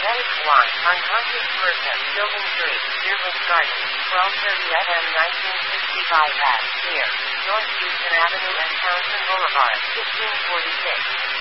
Medic 1, unconscious person, Building 3, Deerwood Gardens, 12:30 a.m. 1965 at, near, North Houston Avenue and Townsend Boulevard, 1546.